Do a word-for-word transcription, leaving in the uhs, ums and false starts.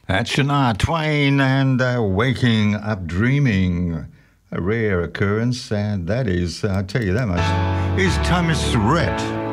That's Shania Twain and uh, Waking Up Dreaming. A rare occurrence, and that is, I'll tell you that much, is Thomas Rhett.